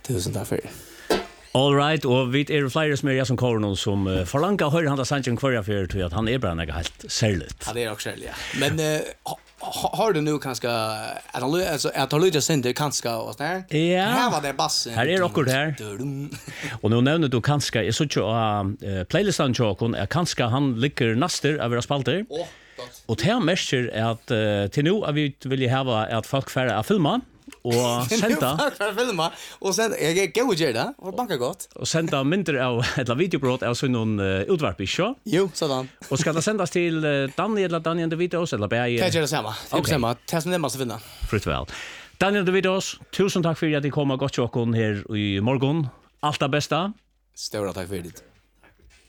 Tusen tack för det. All right, och vi är flera som är som kör någon som förlangar höra han där Sanchen kvar för till att han är bara något helt särskilt. Ja, det är också särskilt. Ja. Men har du nu kanske att han alltså att han lyder sen det kanske och så där. Ja. Här var det bassen. Här är också här. Och nu nämner du kanske är så ju playlistan jag är kanske han ligger näster över spalter. Och det här märker att till nu att vi vill ha att folk färra att filma och sända filma och sen jag går ju det och banka gott och sända mindre av ett videobrott alltså någon utvarp i show. Jo, sådan. Och ska det sändas till Daniel de Vitos eller bäge? Det är det samma. Det är samma. Testen det måste finna. Fritt väl. Daniel de Vitos, tusen tack för att ni kom och gott chockon här i morgon. Allt det bästa. Stora tack för det.